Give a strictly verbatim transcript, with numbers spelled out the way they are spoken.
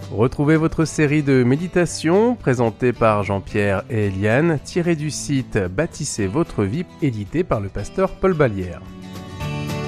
Retrouvez votre série de méditations présentée par Jean-Pierre et Eliane, tirée du site Bâtissez votre vie, édité par le pasteur Paul Ballière.